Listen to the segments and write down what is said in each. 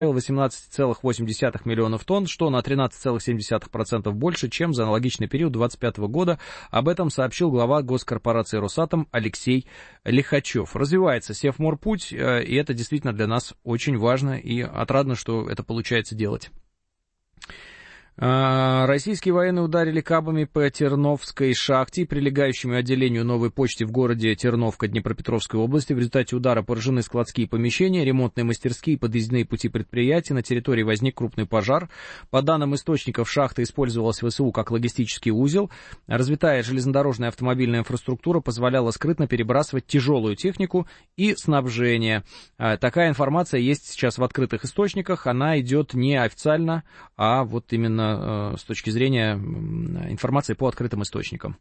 18,8 миллионов тонн, что на 13,7% больше, чем за аналогичный период 2025 года. Об этом сообщил глава госкорпорации «Росатом» Алексей Лихачев. Развивается Севморпуть, и это действительно для нас очень важно и отрадно, что это получается делать. Российские военные ударили кабами по Терновской шахте и прилегающему отделению новой почты в городе Терновка Днепропетровской области. В результате удара поражены складские помещения, ремонтные мастерские и подъездные пути предприятий. На территории возник крупный пожар. По данным источников, шахта использовалась ВСУ как логистический узел. Развитая железнодорожная автомобильная инфраструктура позволяла скрытно перебрасывать тяжелую технику и снабжение. Такая информация есть сейчас в открытых источниках. Она идет не официально, а вот именно с точки зрения информации по открытым источникам.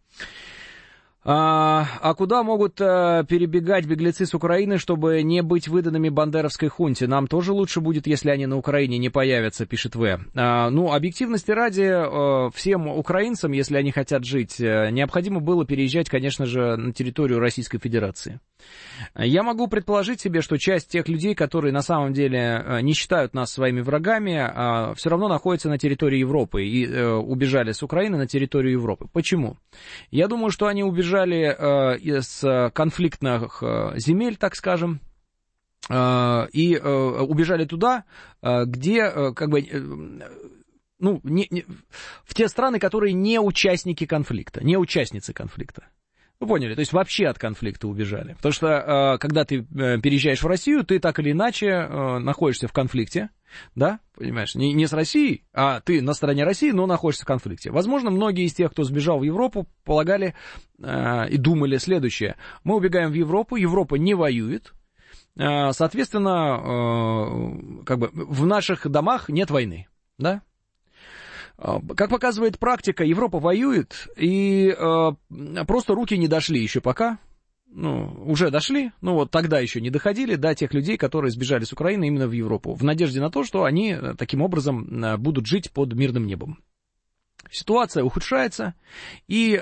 А куда могут перебегать беглецы с Украины, чтобы не быть выданными бандеровской хунте? Нам тоже лучше будет, если они на Украине не появятся, пишет В. Ну, объективности ради, всем украинцам, если они хотят жить, необходимо было переезжать, конечно же, на территорию Российской Федерации. Я могу предположить себе, что часть тех людей, которые на самом деле не считают нас своими врагами, все равно находятся на территории Европы и убежали с Украины на территорию Европы. Почему? Я думаю, что они убежали из конфликтных земель, так скажем, и убежали туда, где, как бы, ну, в те страны, которые не участники конфликта, не участницы конфликта. Вы поняли, то есть вообще от конфликта убежали. Потому что, когда ты переезжаешь в Россию, ты так или иначе находишься в конфликте, да, понимаешь, не с Россией, а ты на стороне России, но находишься в конфликте. Возможно, многие из тех, кто сбежал в Европу, полагали и думали следующее. Мы убегаем в Европу, Европа не воюет, соответственно, как бы в наших домах нет войны, да. Как показывает практика, Европа воюет, и просто руки не дошли еще пока. Ну, уже дошли, но вот тогда еще не доходили до тех людей, которые сбежали с Украины именно в Европу, в надежде на то, что они таким образом будут жить под мирным небом. Ситуация ухудшается, и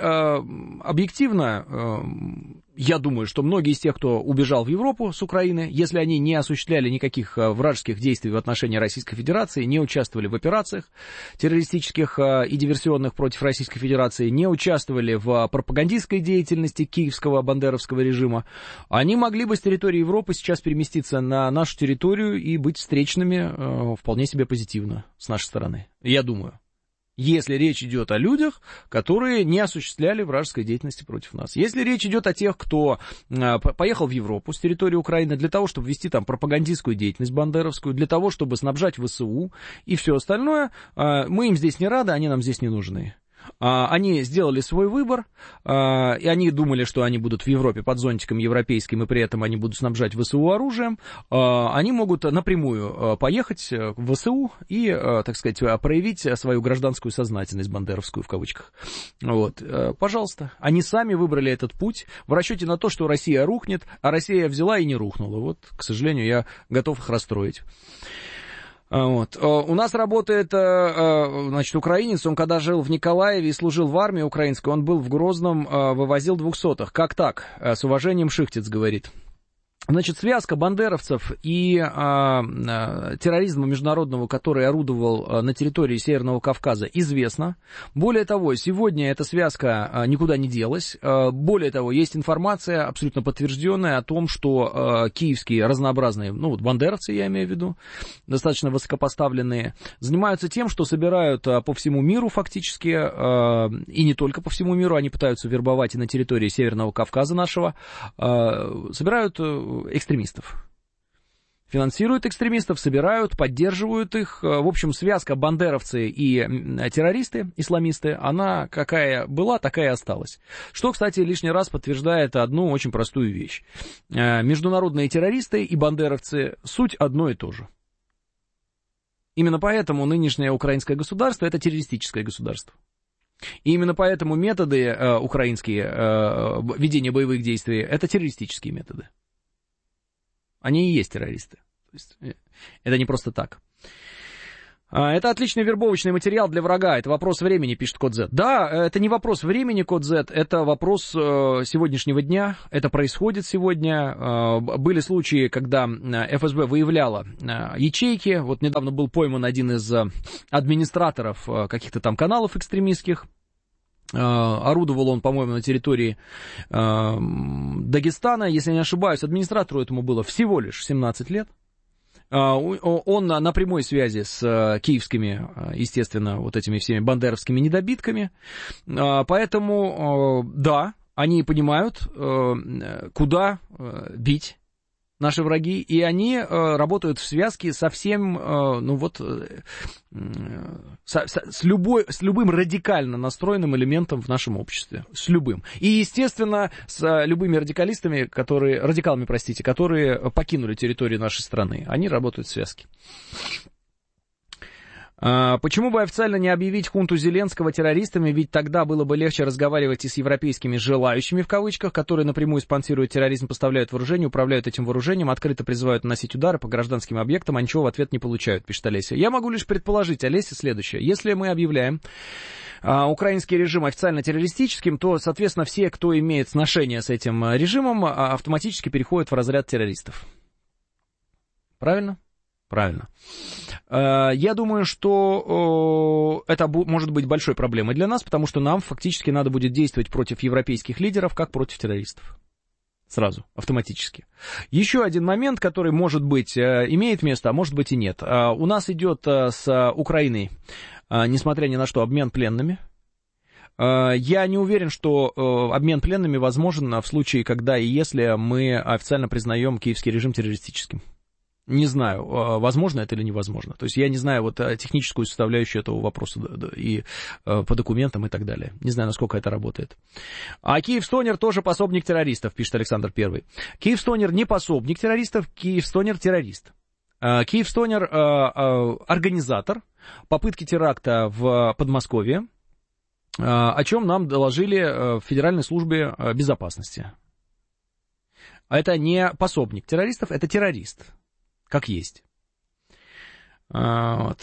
объективно, я думаю, что многие из тех, кто убежал в Европу с Украины, если они не осуществляли никаких вражеских действий в отношении Российской Федерации, не участвовали в операциях террористических и диверсионных против Российской Федерации, не участвовали в пропагандистской деятельности киевского бандеровского режима, они могли бы с территории Европы сейчас переместиться на нашу территорию и быть встречными вполне себе позитивно с нашей стороны, я думаю. Если речь идет о людях, которые не осуществляли вражеской деятельности против нас. Если речь идет о тех, кто поехал в Европу с территории Украины для того, чтобы вести там пропагандистскую деятельность бандеровскую, для того, чтобы снабжать ВСУ и все остальное, мы им здесь не рады, они нам здесь не нужны. Они сделали свой выбор, и они думали, что они будут в Европе под зонтиком европейским, и при этом они будут снабжать ВСУ оружием. Они могут напрямую поехать в ВСУ и, так сказать, проявить свою гражданскую сознательность, бандеровскую в кавычках. Вот. Пожалуйста. Они сами выбрали этот путь в расчете на то, что Россия рухнет, а Россия взяла и не рухнула. Вот, к сожалению, я готов их расстроить. Вот. У нас работает, значит, украинец, он когда жил в Николаеве и служил в армии украинской, он был в Грозном, вывозил 200-х. Как так? С уважением, Шихтец говорит. Значит, связка бандеровцев и терроризма международного, который орудовал на территории Северного Кавказа, известна. Более того, сегодня эта связка никуда не делась. Более того, есть информация, абсолютно подтвержденная, о том, что киевские разнообразные, ну вот бандеровцы, я имею в виду, достаточно высокопоставленные, занимаются тем, что собирают по всему миру фактически, и не только по всему миру, они пытаются вербовать и на территории Северного Кавказа нашего, собирают экстремистов. Финансируют экстремистов, собирают, поддерживают их. В общем, связка бандеровцы и террористы, исламисты, она какая была, такая и осталась. Что, кстати, лишний раз подтверждает одну очень простую вещь. Международные террористы и бандеровцы — суть одно и то же. Именно поэтому нынешнее украинское государство — это террористическое государство. И именно поэтому методы украинские ведения боевых действий — это террористические методы. Они и есть террористы. То есть, это не просто так. Это отличный вербовочный материал для врага, это вопрос времени, пишет Код Z. Да, это не вопрос времени, Код Z, это вопрос сегодняшнего дня, это происходит сегодня. Были случаи, когда ФСБ выявляла ячейки, вот недавно был пойман один из администраторов каких-то там каналов экстремистских. Орудовал он, по-моему, на территории Дагестана, если не ошибаюсь, администратору этому было всего лишь 17 лет. Он на прямой связи с киевскими, естественно, вот этими всеми бандеровскими недобитками. Поэтому, да, они понимают, куда бить наши враги, и они работают в связке со всем, с любым радикально настроенным элементом в нашем обществе, с любым. И, естественно, с любыми радикалами, которые покинули территорию нашей страны. Они работают в связке. Почему бы официально не объявить хунту Зеленского террористами, ведь тогда было бы легче разговаривать и с европейскими «желающими», в кавычках, которые напрямую спонсируют терроризм, поставляют вооружение, управляют этим вооружением, открыто призывают наносить удары по гражданским объектам, а ничего в ответ не получают, пишет Олеся. Я могу лишь предположить, Олеся, следующее. Если мы объявляем украинский режим официально террористическим, то, соответственно, все, кто имеет сношение с этим режимом, автоматически переходят в разряд террористов. Правильно? Правильно. Я думаю, что это может быть большой проблемой для нас, потому что нам фактически надо будет действовать против европейских лидеров, как против террористов. Сразу, автоматически. Еще один момент, который, может быть, имеет место, а может быть и нет. У нас идет с Украиной, несмотря ни на что, обмен пленными. Я не уверен, что обмен пленными возможен в случае, когда и если мы официально признаем киевский режим террористическим. Не знаю, возможно это или невозможно. То есть я не знаю вот техническую составляющую этого вопроса и по документам и так далее. Не знаю, насколько это работает. А Киевстонер тоже пособник террористов, пишет Александр I. Киевстонер не пособник террористов, Киевстонер террорист. Киевстонер организатор попытки теракта в Подмосковье, о чем нам доложили в Федеральной службе безопасности. Это не пособник террористов, это террорист. Как есть. Так,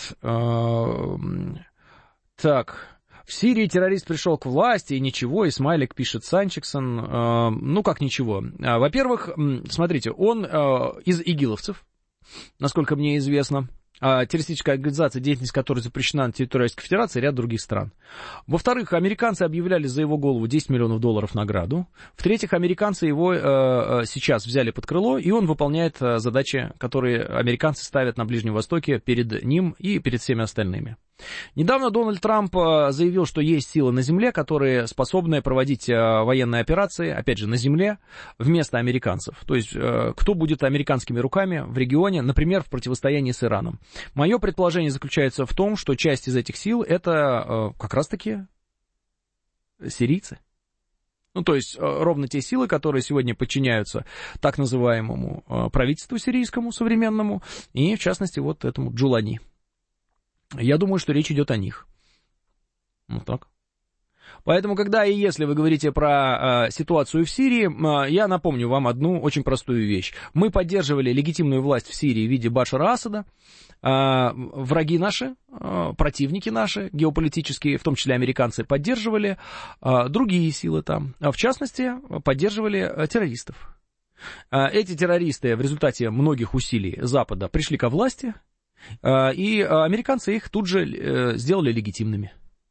в Сирии террорист пришел к власти, и ничего, и смайлик пишет Санчиксон. Ну, как ничего. Во-первых, смотрите, он из игиловцев, насколько мне известно. Террористическая организация, деятельность которой запрещена на территории Российской Федерации и ряд других стран. Во-вторых, американцы объявляли за его голову $10 миллионов награду. В-третьих, американцы его сейчас взяли под крыло, и он выполняет задачи, которые американцы ставят на Ближнем Востоке перед ним и перед всеми остальными. Недавно Дональд Трамп заявил, что есть силы на земле, которые способны проводить военные операции, опять же, на земле, вместо американцев. То есть, кто будет американскими руками в регионе, например, в противостоянии с Ираном. Мое предположение заключается в том, что часть из этих сил это как раз-таки сирийцы. Ну, то есть, ровно те силы, которые сегодня подчиняются так называемому правительству сирийскому, современному, и, в частности, вот этому Джулани. Я думаю, что речь идет о них. Вот так. Поэтому, когда и если вы говорите про ситуацию в Сирии, я напомню вам одну очень простую вещь. Мы поддерживали легитимную власть в Сирии в виде Башара Асада. Враги наши, противники наши, геополитические, в том числе американцы, поддерживали другие силы там. В частности, поддерживали террористов. Эти террористы в результате многих усилий Запада пришли ко власти, и американцы их тут же сделали легитимными.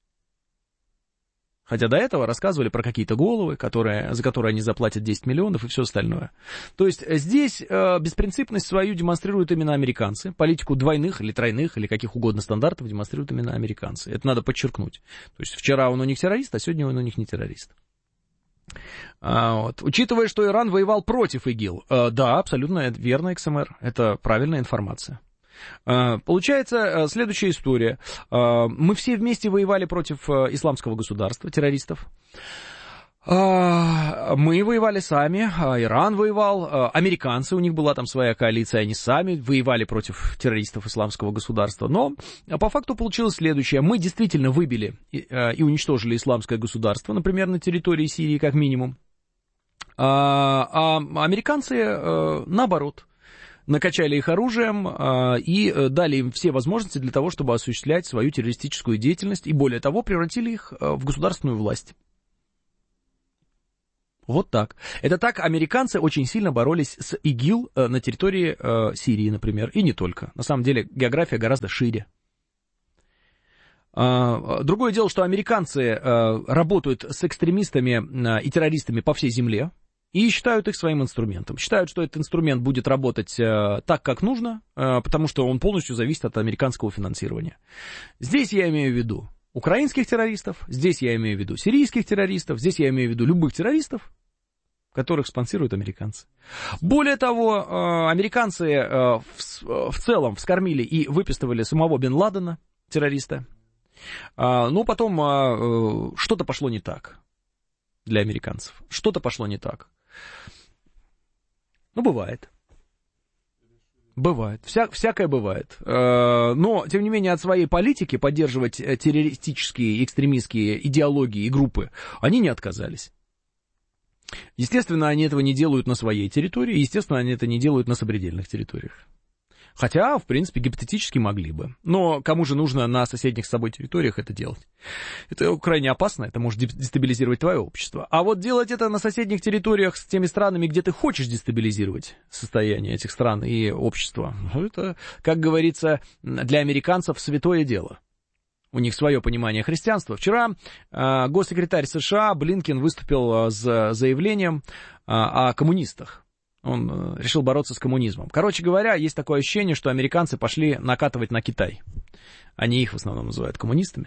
Хотя до этого рассказывали про какие-то головы, за которые они заплатят 10 миллионов и все остальное. То есть здесь беспринципность свою демонстрируют именно американцы. Политику двойных или тройных или каких угодно стандартов демонстрируют именно американцы. Это надо подчеркнуть. То есть вчера он у них террорист, а сегодня он у них не террорист. Вот. Учитывая, что Иран воевал против ИГИЛ. Да, абсолютно верно, XMR. Это правильная информация. Получается следующая история. Мы все вместе воевали против исламского государства, террористов. Мы воевали сами, Иран воевал, американцы, у них была там своя коалиция, они сами воевали против террористов исламского государства. Но по факту получилось следующее. Мы действительно выбили и уничтожили исламское государство, например, на территории Сирии как минимум. А американцы, наоборот, накачали их оружием и дали им все возможности для того, чтобы осуществлять свою террористическую деятельность, и более того, превратили их в государственную власть. Вот так. Это так американцы очень сильно боролись с ИГИЛ на территории Сирии, например, и не только. На самом деле география гораздо шире. Другое дело, что американцы работают с экстремистами и террористами по всей земле и считают их своим инструментом. Считают, что этот инструмент будет работать так, как нужно, потому что он полностью зависит от американского финансирования. Здесь я имею в виду украинских террористов, здесь я имею в виду сирийских террористов, здесь я имею в виду любых террористов, которых спонсируют американцы. Более того, американцы в целом вскормили и выпистывали самого Бен Ладена, террориста. Но потом что-то пошло не так для американцев. Что-то пошло не так. Ну, бывает. Бывает. Всякое бывает. Но, тем не менее, от своей политики поддерживать террористические, экстремистские идеологии и группы они не отказались. Естественно, они этого не делают на своей территории, естественно, они это не делают на сопредельных территориях. Хотя, в принципе, гипотетически могли бы. Но кому же нужно на соседних с собой территориях это делать? Это крайне опасно, это может дестабилизировать твое общество. А вот делать это на соседних территориях с теми странами, где ты хочешь дестабилизировать состояние этих стран и общества, это, как говорится, для американцев святое дело. У них свое понимание христианства. Вчера госсекретарь США Блинкен выступил с заявлением о коммунистах. Он решил бороться с коммунизмом. Короче говоря, есть такое ощущение, что американцы пошли накатывать на Китай. Они их в основном называют коммунистами.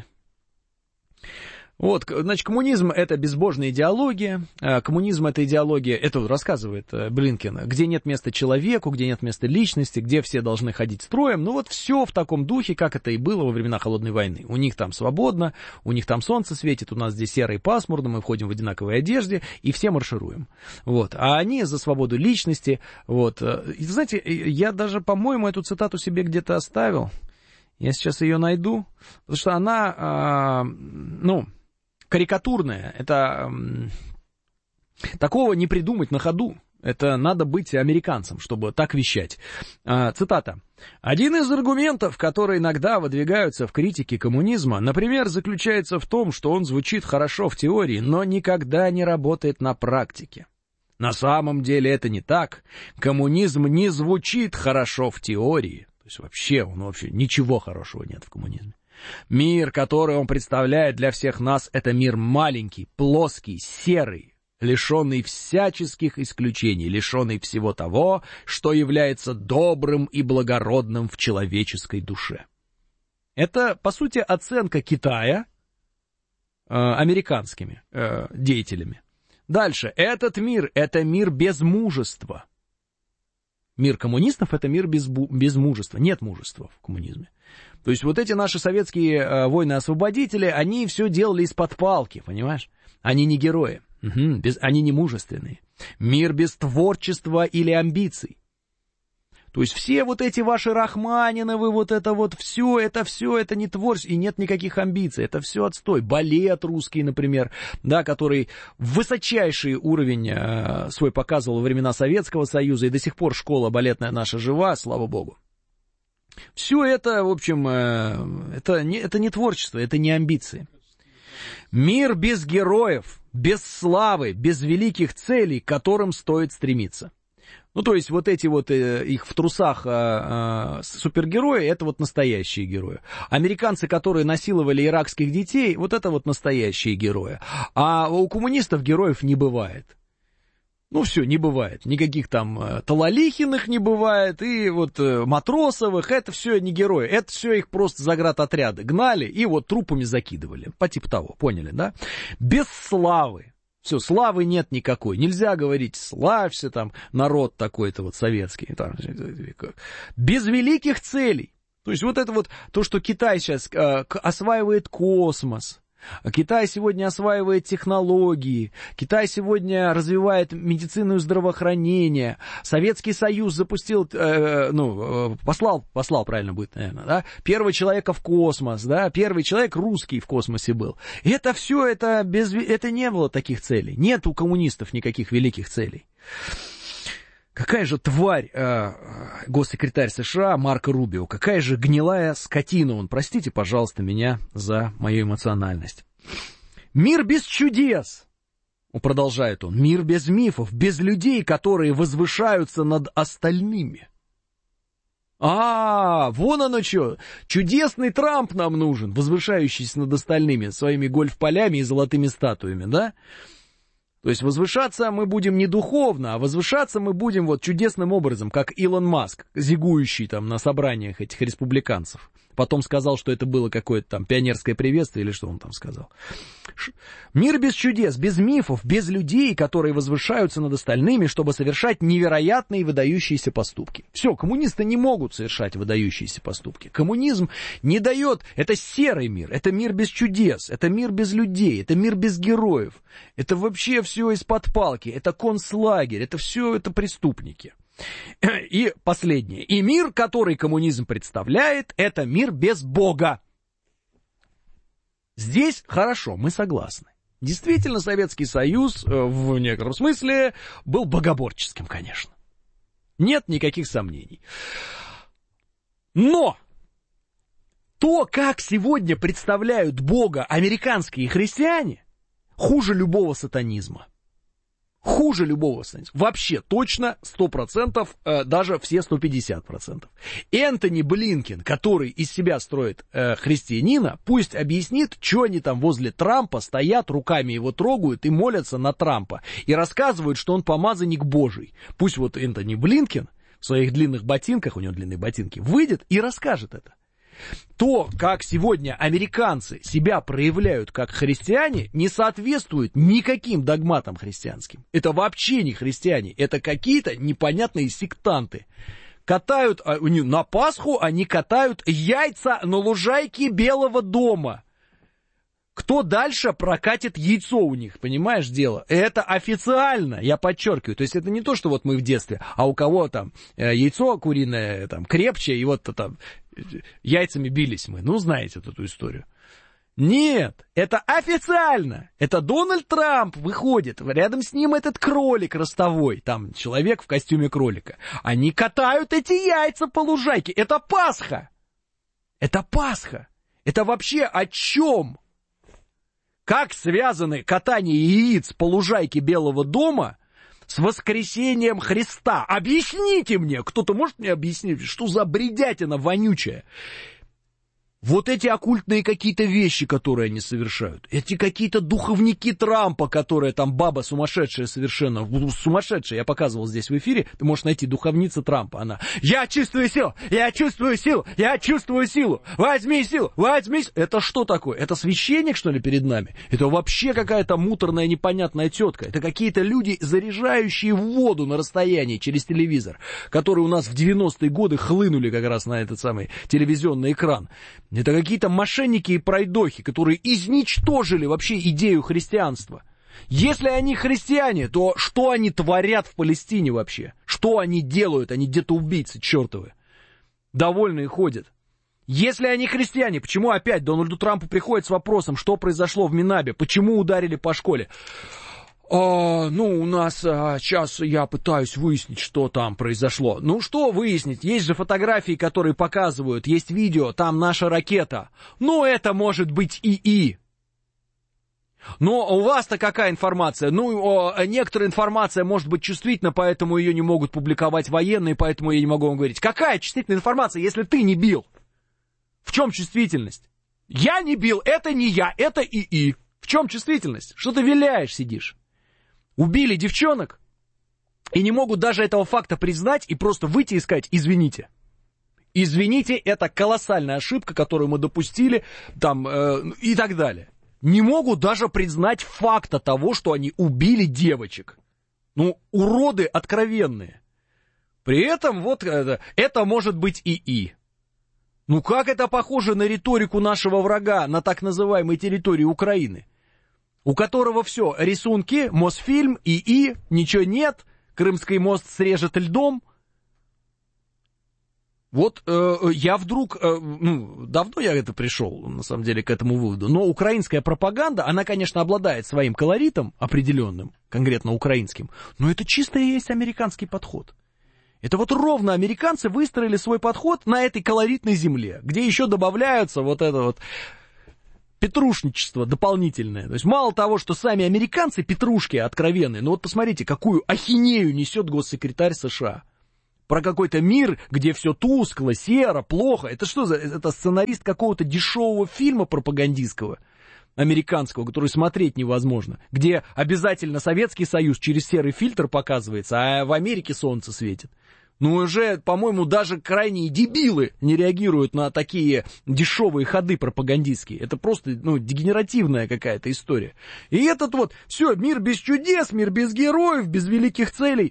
Вот, значит, коммунизм — это безбожная идеология. Коммунизм — это идеология, это рассказывает Блинкен, где нет места человеку, где нет места личности, где все должны ходить строем. Ну вот все в таком духе, как это и было во времена Холодной войны. У них там свободно, у них там солнце светит, у нас здесь серо и пасмурно, мы входим в одинаковой одежде и все маршируем. Вот. А они за свободу личности. Вот. И, знаете, я даже, по-моему, эту цитату себе где-то оставил. Я сейчас ее найду, потому что она, карикатурная, это такого не придумать на ходу. Это надо быть американцем, чтобы так вещать. Цитата. «Один из аргументов, которые иногда выдвигаются в критике коммунизма, например, заключается в том, что он звучит хорошо в теории, но никогда не работает на практике. На самом деле это не так. Коммунизм не звучит хорошо в теории». То есть вообще ничего хорошего нет в коммунизме. Мир, который он представляет для всех нас, это мир маленький, плоский, серый, лишенный всяческих исключений, лишенный всего того, что является добрым и благородным в человеческой душе. Это, по сути, оценка Китая американскими деятелями. Дальше. Этот мир — это мир без мужества. Мир коммунистов — это мир без мужества. Нет мужества в коммунизме. То есть вот эти наши советские воины-освободители, они все делали из-под палки, понимаешь? Они не герои, они не мужественные. Мир без творчества или амбиций. То есть все вот эти ваши Рахманиновы, вот это все, это не творчество, и нет никаких амбиций, это все отстой. Балет русский, например, да, который высочайший уровень свой показывал во времена Советского Союза, и до сих пор школа балетная наша жива, слава богу. Все это, в общем, это не творчество, это не амбиции. Мир без героев, без славы, без великих целей, к которым стоит стремиться. Ну, то есть, вот эти вот их в трусах супергерои, это вот настоящие герои. Американцы, которые насиловали иракских детей, вот это вот настоящие герои. А у коммунистов героев не бывает. Ну, все, не бывает. Никаких там Талалихиных не бывает, и вот Матросовых, это все не герои. Это все их просто заградотряды гнали и вот трупами закидывали. По типу того, поняли, да? Без славы. Все, славы нет никакой. Нельзя говорить, славься там, народ такой-то вот советский. Там, без великих целей. То есть вот это вот то, что Китай сейчас осваивает космос. Китай сегодня осваивает технологии, Китай сегодня развивает медицину и здравоохранение, Советский Союз запустил, послал, правильно будет, наверное, да, первого человека в космос, да, первый человек русский в космосе был. И это все, это не было таких целей. Нет у коммунистов никаких великих целей. Какая же тварь госсекретарь США Марко Рубио, какая же гнилая скотина он. Простите, пожалуйста, меня за мою эмоциональность. Мир без чудес, продолжает он, мир без мифов, без людей, которые возвышаются над остальными. Вон оно что, чудесный Трамп нам нужен, возвышающийся над остальными своими гольф-полями и золотыми статуями, да? То есть возвышаться мы будем не духовно, а возвышаться мы будем вот чудесным образом, как Илон Маск, зигующий там на собраниях этих республиканцев. Потом сказал, что это было какое-то там пионерское приветствие, или что он там сказал. Мир без чудес, без мифов, без людей, которые возвышаются над остальными, чтобы совершать невероятные выдающиеся поступки. Все, коммунисты не могут совершать выдающиеся поступки. Коммунизм не дает, это серый мир, это мир без чудес, это мир без людей, это мир без героев. Это вообще все из-под палки, это концлагерь, это все это преступники. И последнее. И мир, который коммунизм представляет, это мир без Бога. Здесь хорошо, мы согласны. Действительно, Советский Союз в некотором смысле был богоборческим, конечно. Нет никаких сомнений. Но то, как сегодня представляют Бога американские христиане, хуже любого сатанизма. Хуже любого сатанизма. Вообще точно 100%, даже все 150%. Энтони Блинкен, который из себя строит христианина, пусть объяснит, что они там возле Трампа стоят, руками его трогают и молятся на Трампа. И рассказывают, что он помазанник Божий. Пусть вот Энтони Блинкен в своих длинных ботинках, у него длинные ботинки, выйдет и расскажет это. То, как сегодня американцы себя проявляют как христиане, не соответствует никаким догматам христианским. Это вообще не христиане, это какие-то непонятные сектанты. Катают, на Пасху они катают яйца на лужайке Белого дома. Кто дальше прокатит яйцо у них, понимаешь, дело? Это официально, я подчеркиваю. То есть это не то, что вот мы в детстве, а у кого там яйцо куриное там крепче, и вот там яйцами бились мы. Ну, знаете эту историю. Нет, это официально. Это Дональд Трамп выходит, рядом с ним этот кролик ростовой, там человек в костюме кролика. Они катают эти яйца по лужайке. Это Пасха. Это Пасха. Это вообще о чем? Как связаны катание яиц по лужайке Белого дома с воскресением Христа? Объясните мне, кто-то может мне объяснить, что за бредятина вонючая? Вот эти оккультные какие-то вещи, которые они совершают, эти какие-то духовники Трампа, которые там баба сумасшедшая совершенно, сумасшедшая, я показывал здесь в эфире, ты можешь найти духовница Трампа, она, я чувствую силу, я чувствую силу, я чувствую силу, возьми силу, возьми силу. Это что такое? Это священник, что ли, перед нами? Это вообще какая-то муторная, непонятная тетка. Это какие-то люди, заряжающие воду на расстоянии через телевизор, которые у нас в 90-е годы хлынули как раз на этот самый телевизионный экран. Это какие-то мошенники и пройдохи, которые изничтожили вообще идею христианства. Если они христиане, то что они творят в Палестине вообще? Что они делают? Они где-то убийцы чертовы. Довольные ходят. Если они христиане, почему опять Дональду Трампу приходит с вопросом, что произошло в Минабе? Почему ударили по школе? У нас сейчас я пытаюсь выяснить, что там произошло. Ну, что выяснить? Есть же фотографии, которые показывают, есть видео, там наша ракета. Ну, это может быть ИИ. Но у вас-то какая информация? Некоторая информация может быть чувствительна, поэтому ее не могут публиковать военные, поэтому я не могу вам говорить. Какая чувствительная информация, если ты не бил? В чем чувствительность? Я не бил, это не я, это ИИ. В чем чувствительность? Что ты виляешь, сидишь? Убили девчонок и не могут даже этого факта признать и просто выйти и сказать «извините». Извините, это колоссальная ошибка, которую мы допустили, там, и так далее. Не могут даже признать факта того, что они убили девочек. Ну, уроды откровенные. При этом вот это может быть ИИ. Ну, как это похоже на риторику нашего врага на так называемой территории Украины? У которого все, рисунки, Мосфильм, ИИ, ничего нет, Крымский мост срежет льдом. Вот я вдруг, давно я пришел, на самом деле, к этому выводу, но украинская пропаганда, она, конечно, обладает своим колоритом определенным, конкретно украинским, но это чисто и есть американский подход. Это вот ровно американцы выстроили свой подход на этой колоритной земле, где еще добавляются вот это вот петрушничество дополнительное. То есть мало того, что сами американцы петрушки откровенные, но вот посмотрите, какую ахинею несет госсекретарь США. Про какой-то мир, где все тускло, серо, плохо. Это что за... Это сценарист какого-то дешевого фильма пропагандистского, американского, который смотреть невозможно, где обязательно Советский Союз через серый фильтр показывается, а в Америке солнце светит. Ну, уже, по-моему, даже крайние дебилы не реагируют на такие дешевые ходы пропагандистские. Это просто, дегенеративная какая-то история. И этот вот, все, мир без чудес, мир без героев, без великих целей.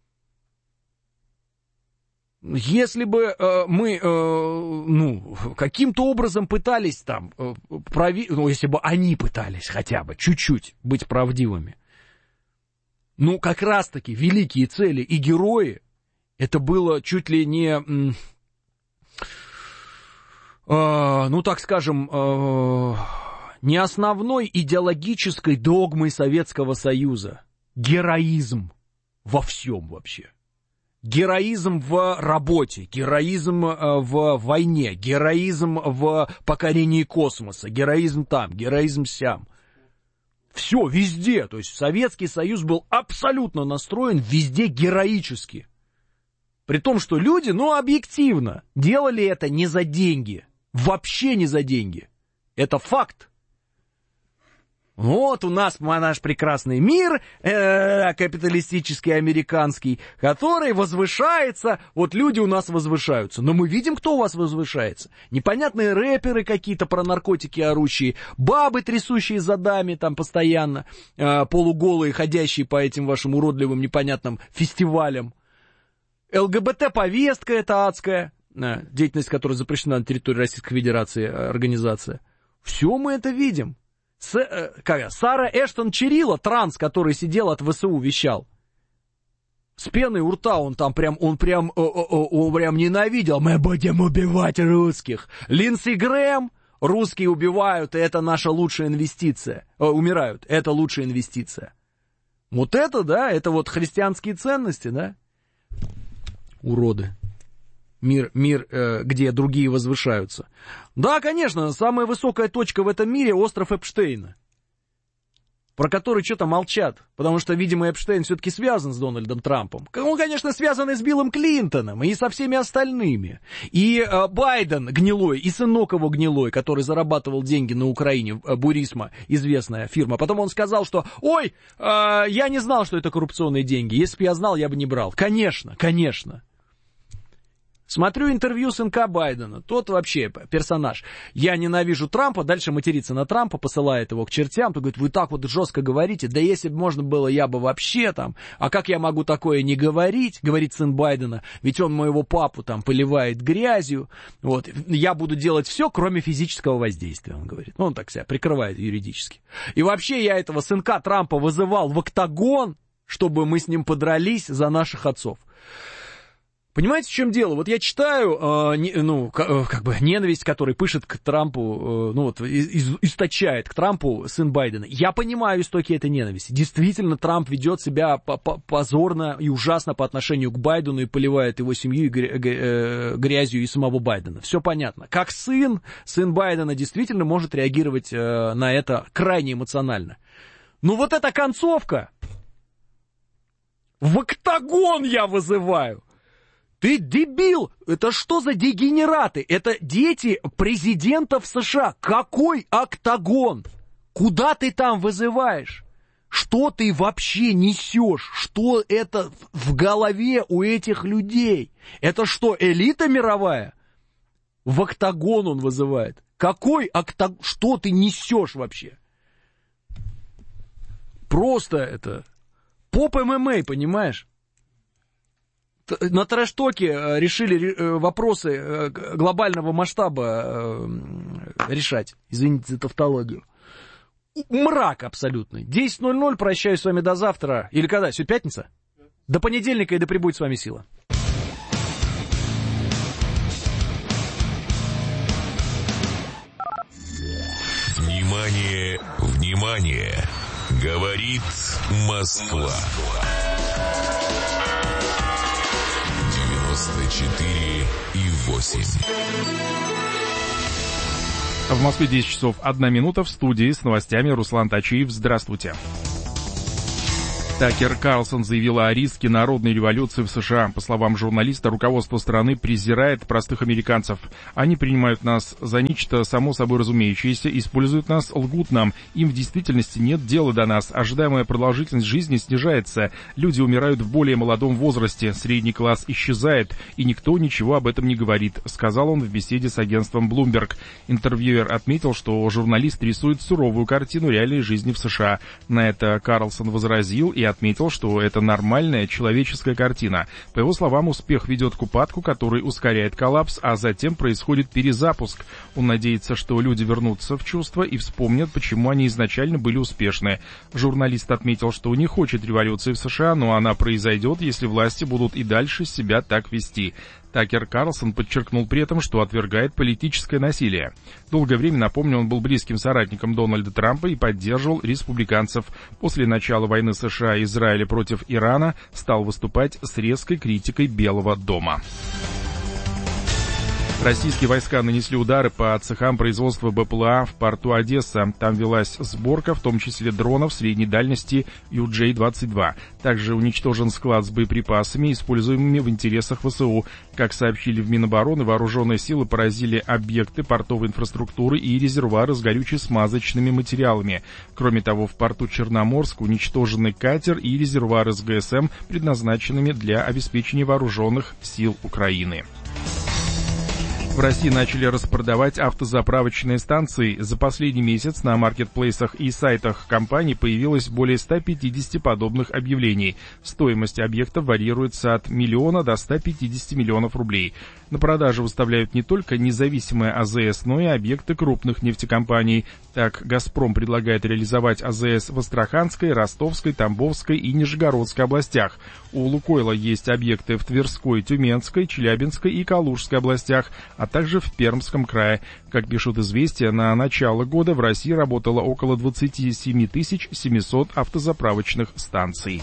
Если бы мы, каким-то образом пытались там, если бы они пытались хотя бы чуть-чуть быть правдивыми, как раз-таки великие цели и герои, это было чуть ли не, так скажем, не основной идеологической догмой Советского Союза. Героизм во всем вообще. Героизм в работе, героизм в войне, героизм в покорении космоса, героизм там, героизм сям. Все, везде. То есть Советский Союз был абсолютно настроен везде героически. При том, что люди, объективно, делали это не за деньги. Вообще не за деньги. Это факт. Вот у нас наш прекрасный мир, капиталистический, американский, который возвышается, вот люди у нас возвышаются. Но мы видим, кто у вас возвышается. Непонятные рэперы какие-то про наркотики орущие, бабы, трясущие задами там постоянно, полуголые, ходящие по этим вашим уродливым непонятным фестивалям. ЛГБТ-повестка эта адская, деятельность которой запрещена на территории Российской Федерации, организация. Все мы это видим. Сара Эштон Черилла, транс, который сидел от ВСУ, вещал. С пеной у рта он прям ненавидел. Мы будем убивать русских. Линдси Грэм, русские убивают, и это наша лучшая инвестиция. Умирают, это лучшая инвестиция. Вот это, да, это вот христианские ценности, да? Уроды. Мир, где другие возвышаются. Да, конечно, самая высокая точка в этом мире — остров Эпштейна, про который что-то молчат, потому что, видимо, Эпштейн все-таки связан с Дональдом Трампом. Он, конечно, связан и с Биллом Клинтоном, и со всеми остальными. И Байден гнилой, и сынок его гнилой, который зарабатывал деньги на Украине, Бурисма, известная фирма. Потом он сказал, что, я не знал, что это коррупционные деньги. Если бы я знал, я бы не брал. Конечно, конечно. Смотрю интервью сынка Байдена, тот вообще персонаж. Я ненавижу Трампа, дальше матерится на Трампа, посылает его к чертям, то говорит, вы так вот жестко говорите, да если бы можно было, я бы вообще там, а как я могу такое не говорить, говорит сын Байдена, ведь он моего папу там поливает грязью, вот, я буду делать все, кроме физического воздействия, он говорит. Он так себя прикрывает юридически. И вообще я этого сынка Трампа вызывал в октагон, чтобы мы с ним подрались за наших отцов. Понимаете, в чем дело? Вот я читаю, ненависть, которую пишет к Трампу, источает к Трампу сын Байдена. Я понимаю истоки этой ненависти. Действительно, Трамп ведет себя позорно и ужасно по отношению к Байдену и поливает его семью грязью и самого Байдена. Все понятно. Как сын Байдена действительно может реагировать на это крайне эмоционально. Но вот эта концовка. В октагон я вызываю. Ты дебил! Это что за дегенераты? Это дети президентов США. Какой октагон? Куда ты там вызываешь? Что ты вообще несешь? Что это в голове у этих людей? Это что, элита мировая? В октагон он вызывает. Какой октагон? Что ты несешь вообще? Просто это... Поп ММА, понимаешь? На трэш-токе решили вопросы глобального масштаба решать. Извините за тавтологию. Мрак абсолютный. 10:00, прощаюсь с вами до завтра. Или когда? Сегодня пятница? До понедельника, и да пребудет с вами сила. Внимание, внимание! Говорит Москва. 94,8. В Москве 10 часов 1 минута. В студии с новостями Руслан Тачиев. Здравствуйте. Такер Карлсон заявила о риске народной революции в США. По словам журналиста, руководство страны презирает простых американцев. Они принимают нас за нечто само собой разумеющееся, используют нас, лгут нам. Им в действительности нет дела до нас. Ожидаемая продолжительность жизни снижается. Люди умирают в более молодом возрасте. Средний класс исчезает. И никто ничего об этом не говорит, сказал он в беседе с агентством Bloomberg. Интервьюер отметил, что журналист рисует суровую картину реальной жизни в США. На это Карлсон возразил и отметил, что это нормальная человеческая картина. По его словам, успех ведет к упадку, который ускоряет коллапс, а затем происходит перезапуск. Он надеется, что люди вернутся в чувство и вспомнят, почему они изначально были успешны. Журналист отметил, что не хочет революции в США, но она произойдет, если власти будут и дальше себя так вести. Такер Карлсон подчеркнул при этом, что отвергает политическое насилие. Долгое время, напомню, он был близким соратником Дональда Трампа и поддерживал республиканцев. После начала войны США и Израиля против Ирана стал выступать с резкой критикой Белого дома. Российские войска нанесли удары по цехам производства БПЛА в порту Одесса. Там велась сборка, в том числе дронов средней дальности UJ-22. Также уничтожен склад с боеприпасами, используемыми в интересах ВСУ. Как сообщили в Минобороны, вооруженные силы поразили объекты портовой инфраструктуры и резервуары с горюче-смазочными материалами. Кроме того, в порту Черноморск уничтожены катер и резервуары с ГСМ, предназначенными для обеспечения вооруженных сил Украины. В России начали распродавать автозаправочные станции. За последний месяц на маркетплейсах и сайтах компаний появилось более 150 подобных объявлений. Стоимость объектов варьируется от 1 миллиона до 150 миллионов рублей. На продажу выставляют не только независимые АЗС, но и объекты крупных нефтекомпаний. Так, «Газпром» предлагает реализовать АЗС в Астраханской, Ростовской, Тамбовской и Нижегородской областях. У «Лукойла» есть объекты в Тверской, Тюменской, Челябинской и Калужской областях, а также в Пермском крае. Как пишут «Известия», на начало года в России работало около 27 700 автозаправочных станций.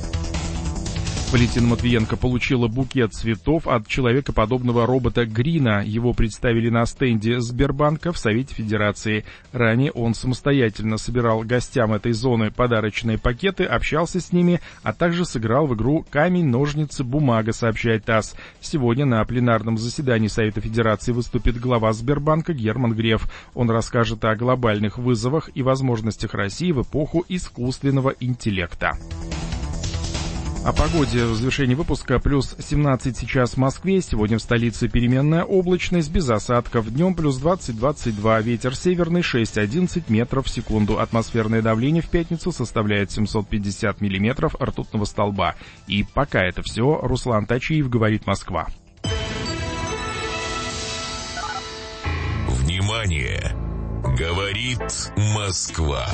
Валентина Матвиенко получила букет цветов от человекоподобного робота Грина. Его представили на стенде Сбербанка в Совете Федерации. Ранее он самостоятельно собирал гостям этой зоны подарочные пакеты, общался с ними, а также сыграл в игру «Камень, ножницы, бумага», сообщает ТАСС. Сегодня на пленарном заседании Совета Федерации выступит глава Сбербанка Герман Греф. Он расскажет о глобальных вызовах и возможностях России в эпоху искусственного интеллекта. О погоде в завершении выпуска. Плюс 17 сейчас в Москве. Сегодня в столице переменная облачность, без осадков. Днем плюс 20-22. Ветер северный 6-11 метров в секунду. Атмосферное давление в пятницу составляет 750 миллиметров ртутного столба. И пока это все. Руслан Тачиев, говорит Москва. Внимание! Говорит Москва.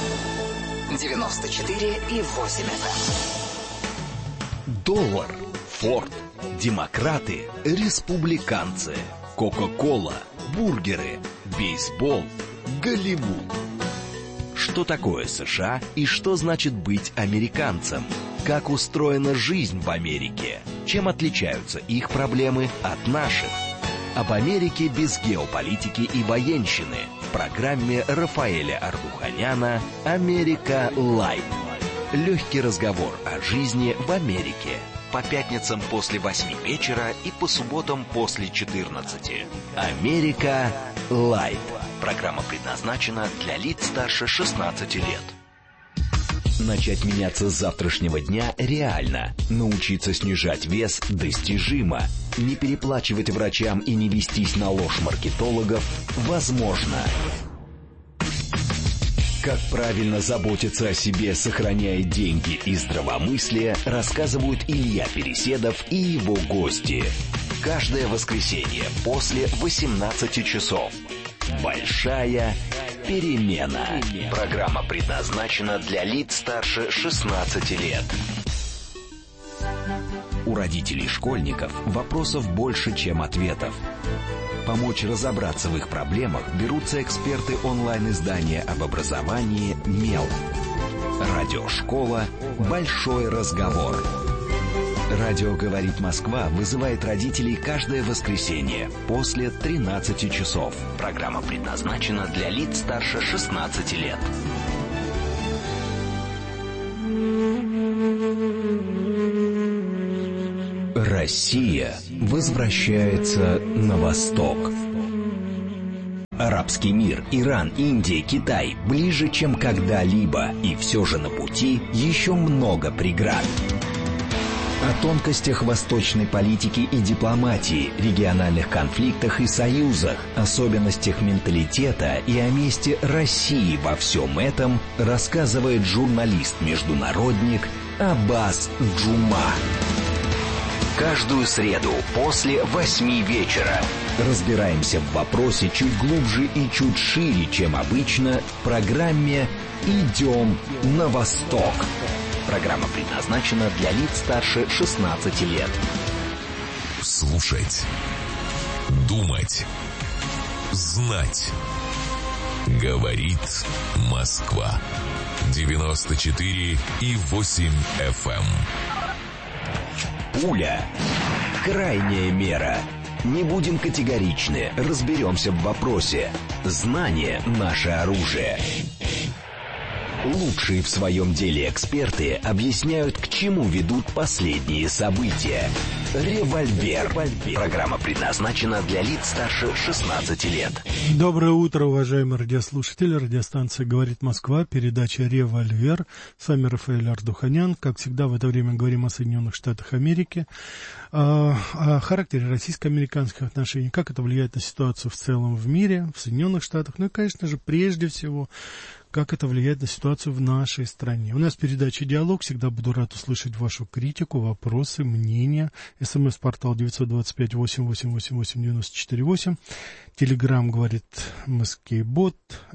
94,8 FM. Доллар, Форд, демократы, республиканцы, Кока-кола, бургеры, бейсбол, Голливуд. Что такое США и что значит быть американцем? Как устроена жизнь в Америке? Чем отличаются их проблемы от наших? Об Америке без геополитики и военщины в программе Рафаэля Ардуханяна «Америка Лайв». Легкий разговор о жизни в Америке. По пятницам после 8 вечера и по субботам после 14. «Америка Лайв». Программа предназначена для лиц старше 16 лет. Начать меняться с завтрашнего дня реально. Научиться снижать вес достижимо. Не переплачивать врачам и не вестись на ложь маркетологов возможно. Как правильно заботиться о себе, сохраняя деньги и здравомыслие, рассказывают Илья Переседов и его гости. Каждое воскресенье после 18 часов. Большая перемена. Программа предназначена для лиц старше 16 лет. У родителей школьников вопросов больше, чем ответов. Помочь разобраться в их проблемах берутся эксперты онлайн-издания об образовании «Мел». Радиошкола «Большой разговор». Радио «Говорит Москва» вызывает родителей каждое воскресенье после 13 часов. Программа предназначена для лиц старше 16 лет. Россия возвращается на восток. Арабский мир, Иран, Индия, Китай ближе, чем когда-либо, и все же на пути еще много преград. О тонкостях восточной политики и дипломатии, региональных конфликтах и союзах, особенностях менталитета и о месте России во всем этом рассказывает журналист-международник Аббас Джума. Каждую среду после 8 вечера разбираемся в вопросе чуть глубже и чуть шире, чем обычно, в программе «Идем на восток». Программа предназначена для лиц старше 16 лет. Слушать, думать, знать. Говорит Москва. 94,8 FM. Пуля. Крайняя мера. Не будем категоричны, разберемся в вопросе. Знание – наше оружие. Лучшие в своем деле эксперты объясняют, к чему ведут последние события. «Револьвер». Программа предназначена для лиц старше 16 лет. Доброе утро, уважаемые радиослушатели. Радиостанция «Говорит Москва», передача «Револьвер». С вами Рафаэль Ардуханян. Как всегда, в это время говорим о Соединенных Штатах Америки, о характере российско-американских отношений, как это влияет на ситуацию в целом в мире, в Соединенных Штатах, ну и, конечно же, прежде всего, как это влияет на ситуацию в нашей стране. У нас передача «Диалог». Всегда буду рад услышать вашу критику, вопросы, мнения. СМС-портал 925-8888-94-8. Телеграм «Говорит Москейбот».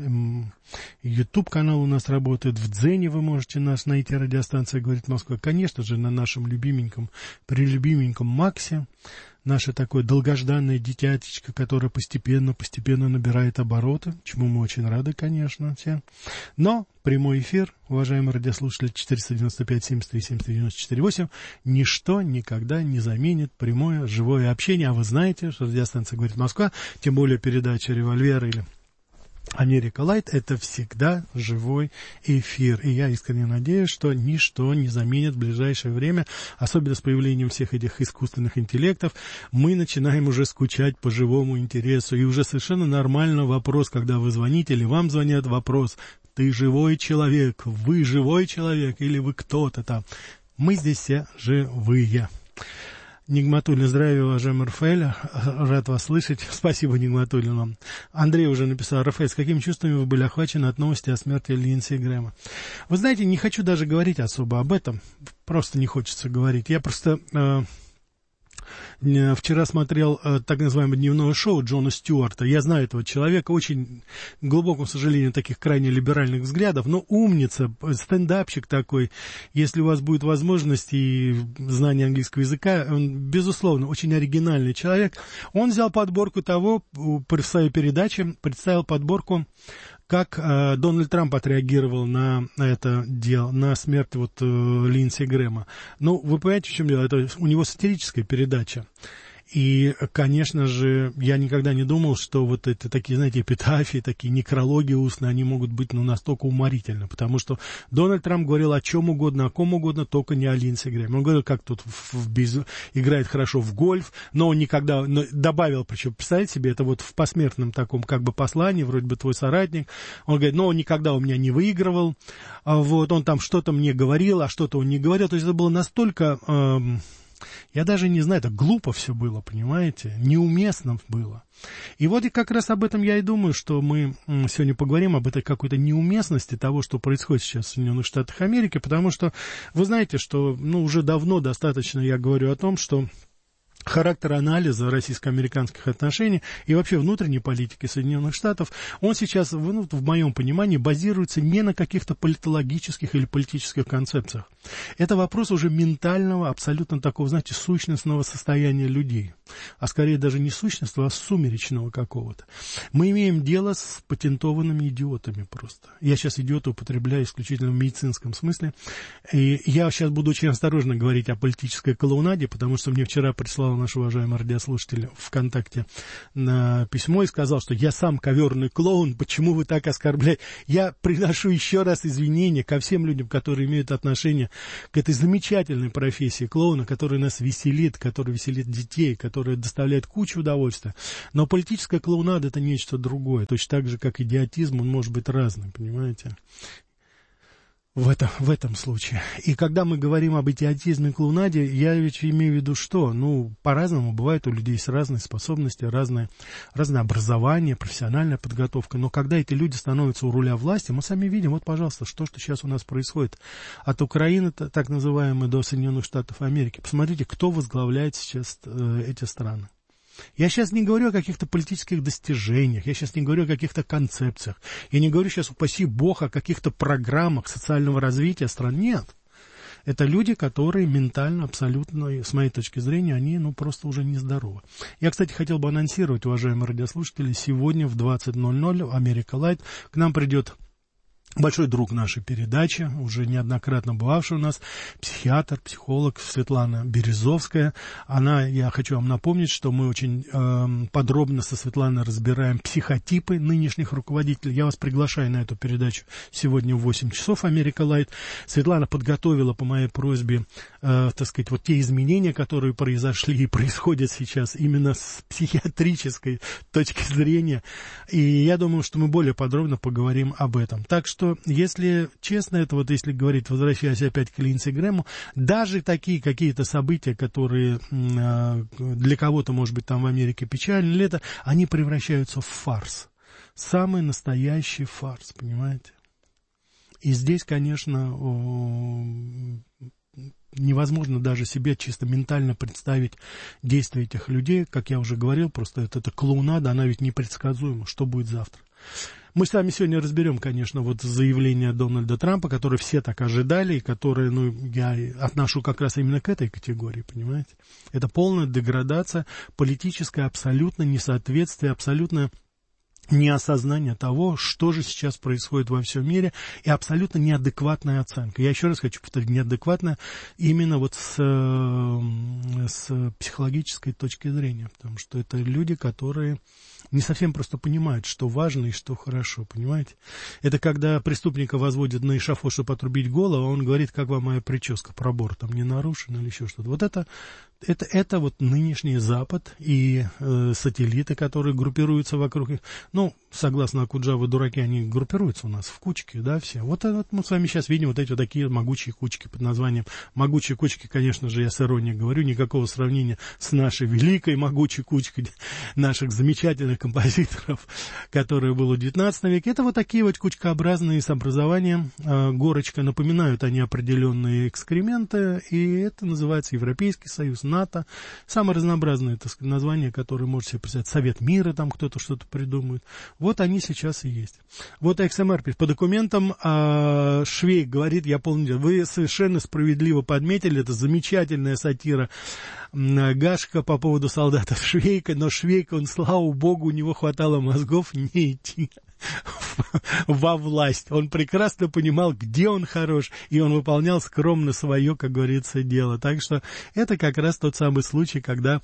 Ютуб-канал у нас работает. В Дзене вы можете нас найти. Радиостанция «Говорит Москва». Конечно же, на нашем любименьком, прелюбименьком Максе. Наше такое долгожданное дитятечко, которое постепенно набирает обороты, чему мы очень рады, конечно, все. Но прямой эфир, уважаемые радиослушатели, 495-73-73-94-8, ничто никогда не заменит прямое живое общение. А вы знаете, что радиостанция «Говорит Москва», тем более передача «Револьвер» или «Америка Лайт» — это всегда живой эфир. И я искренне надеюсь, что ничто не заменит в ближайшее время, особенно с появлением всех этих искусственных интеллектов, мы начинаем уже скучать по живому интересу. И уже совершенно нормально вопрос, когда вы звоните или вам звонят, вопрос: ты живой человек, вы живой человек или вы кто-то там. Мы здесь все живые. Нигматуллин, здравия, уважаемый Рафаэль, рад вас слышать. Спасибо, Нигматуллин, вам. Андрей уже написал: Рафаэль, с какими чувствами вы были охвачены от новости о смерти Линдси Грэма? Вы знаете, не хочу даже говорить особо об этом, просто не хочется говорить. Я просто вчера смотрел так называемое дневное шоу Джона Стюарта. Я знаю этого человека, очень глубокого, к сожалению, таких крайне либеральных взглядов, но умница, стендапщик такой. Если у вас будет возможность и знание английского языка, он, безусловно, очень оригинальный человек. Он взял подборку того, в своей передаче представил подборку, как Дональд Трамп отреагировал на это дело, на смерть Линдси Грэма. Ну, вы понимаете, в чем дело? Это у него сатирическая передача. И, конечно же, я никогда не думал, что вот это такие, знаете, эпитафии, такие некрологи устные, они могут быть, настолько уморительны. Потому что Дональд Трамп говорил о чем угодно, о ком угодно, только не о Линдси Грэме. Он говорил, как тут играет хорошо в гольф, но он никогда добавил, причем, представьте себе, это в посмертном таком как бы послании, вроде бы твой соратник. Он говорит, но он никогда у меня не выигрывал, он там что-то мне говорил, а что-то он не говорил. То есть это было настолько... Я даже не знаю, это глупо все было, понимаете, неуместно было. И вот и как раз об этом я и думаю, что мы сегодня поговорим об этой какой-то неуместности того, что происходит сейчас в Соединенных Штатах Америки, потому что вы знаете, что уже давно достаточно я говорю о том, что характер анализа российско-американских отношений и вообще внутренней политики Соединенных Штатов, он сейчас, в моем понимании, базируется не на каких-то политологических или политических концепциях. Это вопрос уже ментального, абсолютно такого, знаете, сущностного состояния людей. А скорее даже не сущностного, а сумеречного какого-то. Мы имеем дело с патентованными идиотами просто. Я сейчас идиота употребляю исключительно в медицинском смысле. И я сейчас буду очень осторожно говорить о политической клоунаде, потому что мне вчера прислал наш уважаемый радиослушатель ВКонтакте на письмо и сказал, что я сам коверный клоун, почему вы так оскорбляете? Я приношу еще раз извинения ко всем людям, которые имеют отношение к этой замечательной профессии клоуна, которая нас веселит, которая веселит детей, которая доставляет кучу удовольствия. Но политическая клоунада — это нечто другое. Точно так же, как идиотизм, он может быть разным, понимаете? В этом случае. И когда мы говорим об идиотизме и клоунаде, я ведь имею в виду что? По-разному бывает, у людей есть разные способности, разное образование, профессиональная подготовка. Но когда эти люди становятся у руля власти, мы сами видим, вот, пожалуйста, что сейчас у нас происходит. От Украины, так называемой, до Соединенных Штатов Америки. Посмотрите, кто возглавляет сейчас эти страны. Я сейчас не говорю о каких-то политических достижениях, я сейчас не говорю о каких-то концепциях, я не говорю сейчас, упаси Бог, о каких-то программах социального развития стран. Нет. Это люди, которые ментально, абсолютно, с моей точки зрения, они, просто уже нездоровы. Я, кстати, хотел бы анонсировать, уважаемые радиослушатели, сегодня в 20:00 Америка Лайт к нам придет большой друг нашей передачи, уже неоднократно бывавший у нас, психиатр, психолог Светлана Березовская. Я хочу вам напомнить, что мы очень подробно со Светланой разбираем психотипы нынешних руководителей. Я вас приглашаю на эту передачу сегодня в 8 часов Америка Лайт. Светлана подготовила по моей просьбе, те изменения, которые произошли и происходят сейчас именно с психиатрической точки зрения. И я думаю, что мы более подробно поговорим об этом. Так что, если честно, если говорить, возвращаясь опять к Линдси Грэму, даже такие какие-то события, которые для кого-то, может быть, там в Америке печальны, они превращаются в фарс. Самый настоящий фарс, понимаете? И здесь, конечно, невозможно даже себе чисто ментально представить действия этих людей. Как я уже говорил, просто эта клоунада, она ведь непредсказуема, что будет завтра. Мы с вами сегодня разберем, конечно, заявление Дональда Трампа, которое все так ожидали, и которое, я отношу как раз именно к этой категории, понимаете? Это полная деградация, политическое абсолютно несоответствие, абсолютно неосознание того, что же сейчас происходит во всем мире, и абсолютно неадекватная оценка. Я еще раз хочу повторить, неадекватная именно с психологической точки зрения, потому что это люди, которые не совсем просто понимают, что важно и что хорошо, понимаете? Это когда преступника возводят на эшафот, чтобы отрубить голову, а он говорит, как вам моя прическа, пробор там не нарушен или еще что-то. Это нынешний Запад и сателлиты, которые группируются вокруг них. Согласно Окуджаве, дураки, они группируются у нас в кучки, да, все. Вот мы с вами сейчас видим эти такие могучие кучки под названием. Могучие кучки, конечно же, я с иронией говорю, никакого сравнения с нашей великой могучей кучкой наших замечательных композиторов, которые были в XIX веке. Это такие кучкообразные с образованием, горочка, напоминают они определенные экскременты, и это называется Европейский Союз, НАТО. Самое разнообразное, название, которое можете себе представить. Совет мира, там кто-то что-то придумает. Вот они сейчас и есть. Вот XMR пишет. По документам Швейк говорит, я помню, вы совершенно справедливо подметили, это замечательная сатира Гашка по поводу солдатов Швейка, но Швейк, он, слава богу, у него хватало мозгов не идти во власть. Он прекрасно понимал, где он хорош, и он выполнял скромно свое, как говорится, дело. Так что это как раз тот самый случай, когда,